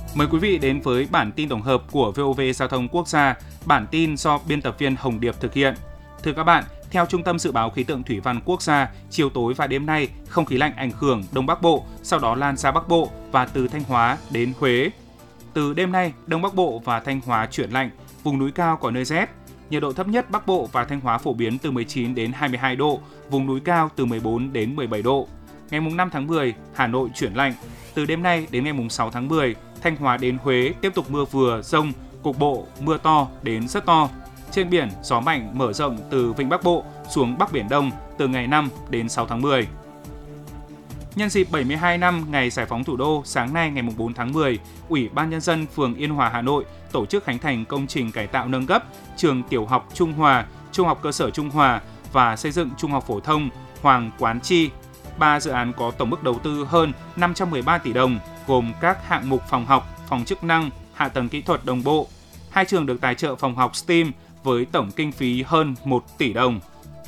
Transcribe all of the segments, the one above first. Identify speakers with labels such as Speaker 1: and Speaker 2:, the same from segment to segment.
Speaker 1: Mời quý vị đến với bản tin tổng hợp của VOV Giao thông Quốc gia, bản tin do biên tập viên Hồng Điệp thực hiện. Thưa các bạn, theo Trung tâm Dự báo Khí tượng Thủy văn Quốc gia, chiều tối và đêm nay, không khí lạnh ảnh hưởng Đông Bắc Bộ, sau đó lan ra Bắc Bộ và từ Thanh Hóa đến Huế. Từ đêm nay, Đông Bắc Bộ và Thanh Hóa chuyển lạnh, vùng núi cao có nơi rét. Nhiệt độ thấp nhất Bắc Bộ và Thanh Hóa phổ biến từ 19 đến 22 độ, vùng núi cao từ 14 đến 17 độ. Ngày 5 tháng 10, Hà Nội chuyển lạnh. Từ đêm nay đến ngày 6 tháng 10, Thanh Hóa đến Huế tiếp tục mưa vừa, dông, cục bộ mưa to đến rất to. Trên biển, gió mạnh mở rộng từ Vịnh Bắc Bộ xuống Bắc Biển Đông từ ngày 5 đến 6 tháng 10. Nhân dịp 72 năm ngày giải phóng thủ đô, sáng nay ngày 4 tháng 10, Ủy ban Nhân dân phường Yên Hòa, Hà Nội tổ chức khánh thành công trình cải tạo nâng cấp trường tiểu học Trung Hòa, trung học cơ sở Trung Hòa và xây dựng trung học phổ thông Hoàng Quán Chi. 3 dự án có tổng mức đầu tư hơn 513 tỷ đồng, gồm các hạng mục phòng học, phòng chức năng, hạ tầng kỹ thuật đồng bộ. 2 trường được tài trợ phòng học STEAM với tổng kinh phí hơn 1 tỷ đồng.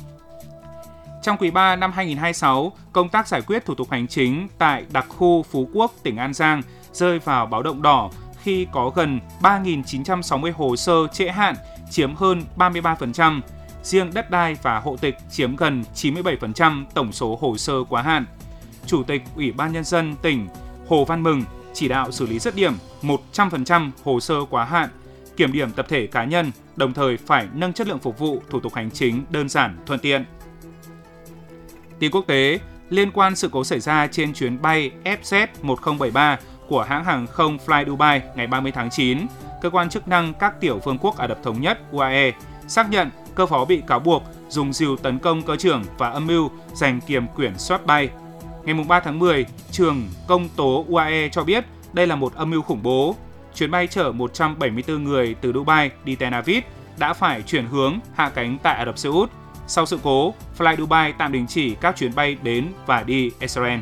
Speaker 1: Trong quý 3 năm 2026, công tác giải quyết thủ tục hành chính tại đặc khu Phú Quốc, tỉnh An Giang rơi vào báo động đỏ khi có gần 3.960 hồ sơ trễ hạn, chiếm hơn 33%. Riêng đất đai và hộ tịch chiếm gần 97% tổng số hồ sơ quá hạn. Chủ tịch Ủy ban Nhân dân tỉnh Hồ Văn Mừng chỉ đạo xử lý dứt điểm 100% hồ sơ quá hạn, kiểm điểm tập thể cá nhân, đồng thời phải nâng chất lượng phục vụ thủ tục hành chính đơn giản, thuận tiện. Tin quốc tế, liên quan sự cố xảy ra trên chuyến bay FZ1073 của hãng hàng không Fly Dubai ngày 30 tháng 9, cơ quan chức năng các tiểu vương quốc Ả Rập Thống Nhất UAE xác nhận cơ phó bị cáo buộc dùng rìu tấn công cơ trưởng và âm mưu giành kiểm quyển soát bay. Ngày 3 tháng 10, trưởng công tố UAE cho biết đây là một âm mưu khủng bố. Chuyến bay chở 174 người từ Dubai đi Tel Aviv đã phải chuyển hướng hạ cánh tại Ả Rập Xê Út. Sau sự cố, Fly Dubai tạm đình chỉ các chuyến bay đến và đi Israel.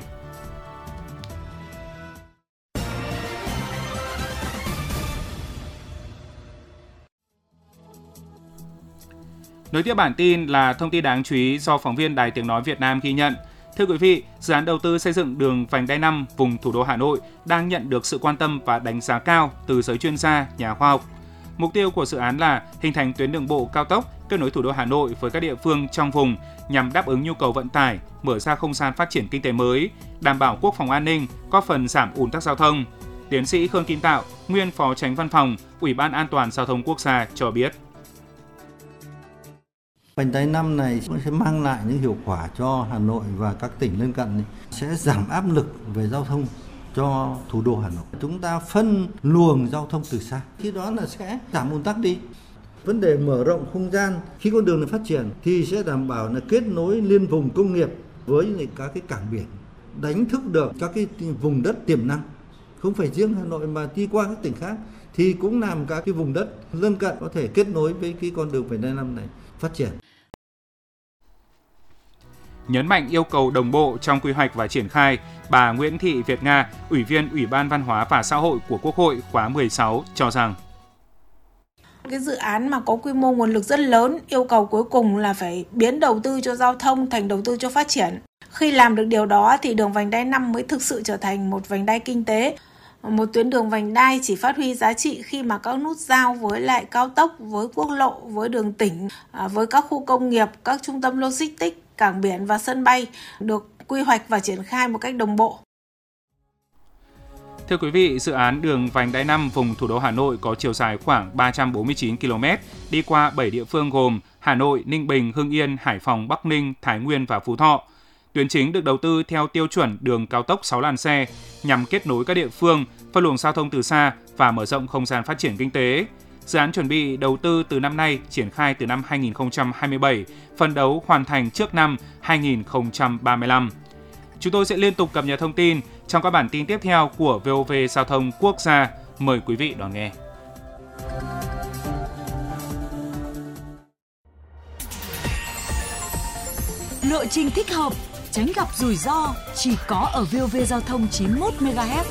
Speaker 1: Nối tiếp bản tin là thông tin đáng chú ý do phóng viên Đài Tiếng Nói Việt Nam ghi nhận. Thưa quý vị, dự án đầu tư xây dựng đường vành đai 5 vùng thủ đô Hà Nội đang nhận được sự quan tâm và đánh giá cao từ giới chuyên gia, nhà khoa học. Mục tiêu của dự án là hình thành tuyến đường bộ cao tốc kết nối thủ đô Hà Nội với các địa phương trong vùng nhằm đáp ứng nhu cầu vận tải, mở ra không gian phát triển kinh tế mới, đảm bảo quốc phòng an ninh, góp phần giảm ùn tắc giao thông. Tiến sĩ Khương Kim Tạo, nguyên Phó Chánh Văn phòng Ủy ban An toàn Giao thông Quốc gia cho biết.
Speaker 2: Vành đai 5 này sẽ mang lại những hiệu quả cho Hà Nội và các tỉnh lân cận, sẽ giảm áp lực về giao thông cho thủ đô Hà Nội. Chúng ta phân luồng giao thông từ xa, khi đó là sẽ giảm ùn tắc đi. Vấn đề mở rộng không gian khi con đường này phát triển thì sẽ đảm bảo là kết nối liên vùng công nghiệp với các cái cảng biển, đánh thức được các cái vùng đất tiềm năng. Không phải riêng Hà Nội mà đi qua các tỉnh khác thì cũng làm các cái vùng đất lân cận có thể kết nối với cái con đường vành đai 5 này phát triển.
Speaker 1: Nhấn mạnh yêu cầu đồng bộ trong quy hoạch và triển khai, bà Nguyễn Thị Việt Nga, Ủy viên Ủy ban Văn hóa và Xã hội của Quốc hội khóa 16 cho rằng
Speaker 3: cái dự án mà có quy mô nguồn lực rất lớn, yêu cầu cuối cùng là phải biến đầu tư cho giao thông thành đầu tư cho phát triển. Khi làm được điều đó thì đường vành đai 5 mới thực sự trở thành một vành đai kinh tế. Một tuyến đường vành đai chỉ phát huy giá trị khi mà các nút giao với lại cao tốc, với quốc lộ, với đường tỉnh, với các khu công nghiệp, các trung tâm logistics, cảng biển và sân bay được quy hoạch và triển khai một cách đồng bộ.
Speaker 1: Thưa quý vị, dự án đường vành đai 5 vùng thủ đô Hà Nội có chiều dài khoảng 349 km, đi qua 7 địa phương gồm Hà Nội, Ninh Bình, Hưng Yên, Hải Phòng, Bắc Ninh, Thái Nguyên và Phú Thọ. Tuyến chính được đầu tư theo tiêu chuẩn đường cao tốc 6 làn xe nhằm kết nối các địa phương, phân luồng giao thông từ xa và mở rộng không gian phát triển kinh tế. Dự án chuẩn bị đầu tư từ năm nay, triển khai từ năm 2027, phấn đấu hoàn thành trước năm 2035. Chúng tôi sẽ liên tục cập nhật thông tin trong các bản tin tiếp theo của VOV Giao thông Quốc gia. Mời quý vị đón nghe.
Speaker 4: Lộ trình thích hợp, tránh gặp rủi ro chỉ có ở VOV Giao thông 91 MHz.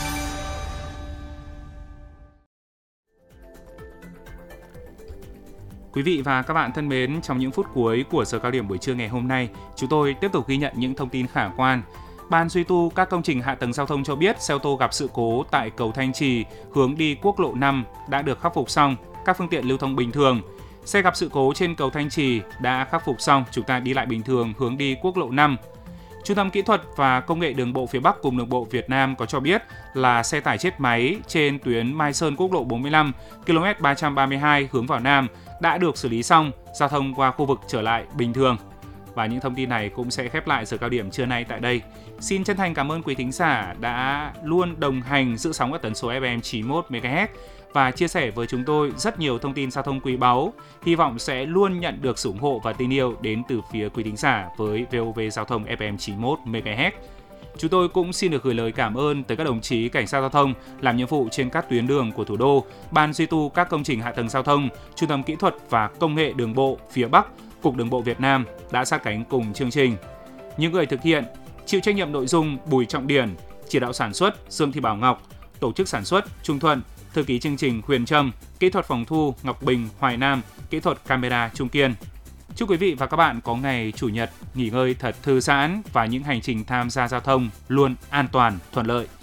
Speaker 1: Quý vị và các bạn thân mến, trong những phút cuối của giờ cao điểm buổi trưa ngày hôm nay, chúng tôi tiếp tục ghi nhận những thông tin khả quan. Ban duy tu các công trình hạ tầng giao thông cho biết xe ô tô gặp sự cố tại cầu Thanh Trì hướng đi quốc lộ 5 đã được khắc phục xong, các phương tiện lưu thông bình thường. Xe gặp sự cố trên cầu Thanh Trì đã khắc phục xong, chúng ta đi lại bình thường hướng đi quốc lộ 5. Trung tâm Kỹ thuật và Công nghệ Đường bộ phía Bắc Cục Đường bộ Việt Nam có cho biết là xe tải chết máy trên tuyến Mai Sơn quốc lộ 45, km 332 hướng vào Nam đã được xử lý xong, giao thông qua khu vực trở lại bình thường. Và những thông tin này cũng sẽ khép lại giờ cao điểm trưa nay tại đây. Xin chân thành cảm ơn quý thính giả đã luôn đồng hành giữ sóng ở tần số FM 91 MHz và chia sẻ với chúng tôi rất nhiều thông tin giao thông quý báu. Hy vọng sẽ luôn nhận được sự ủng hộ và tin yêu đến từ phía quý thính giả với VOV Giao thông FM 91 MHz. Chúng tôi cũng xin được gửi lời cảm ơn tới các đồng chí cảnh sát giao thông làm nhiệm vụ trên các tuyến đường của thủ đô, Ban duy tu các công trình hạ tầng giao thông, Trung tâm Kỹ thuật và Công nghệ Đường bộ phía Bắc, Cục Đường bộ Việt Nam đã sát cánh cùng chương trình. Những người thực hiện, chịu trách nhiệm nội dung Bùi Trọng Điển, chỉ đạo sản xuất Dương Thị Bảo Ngọc, tổ chức sản xuất Trung Thuận, thư ký chương trình Huyền Trâm, kỹ thuật phòng thu Ngọc Bình, Hoài Nam, kỹ thuật camera Trung Kiên. Chúc quý vị và các bạn có ngày Chủ nhật nghỉ ngơi thật thư giãn và những hành trình tham gia giao thông luôn an toàn, thuận lợi.